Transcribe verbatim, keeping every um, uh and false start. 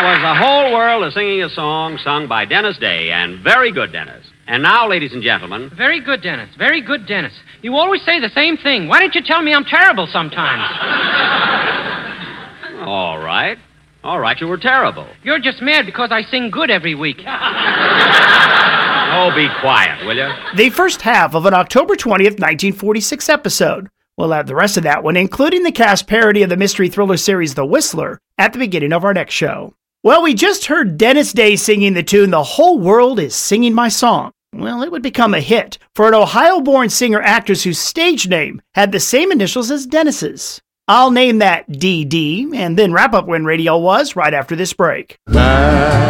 was The Whole World Is Singing a Song sung by Dennis Day, and very good, Dennis. And now, ladies and gentlemen... Very good, Dennis. Very good, Dennis. You always say the same thing. Why don't you tell me I'm terrible sometimes? All right. All right, you were terrible. You're just mad because I sing good every week. Oh, be quiet, will you? The first half of an October twentieth, nineteen forty-six episode. We'll have the rest of that one, including the cast parody of the mystery thriller series The Whistler, at the beginning of our next show. Well, we just heard Dennis Day singing the tune The Whole World Is Singing My Song. Well, it would become a hit for an Ohio-born singer-actress whose stage name had the same initials as Dennis's. I'll name that D D, and then wrap up when radio was right after this break.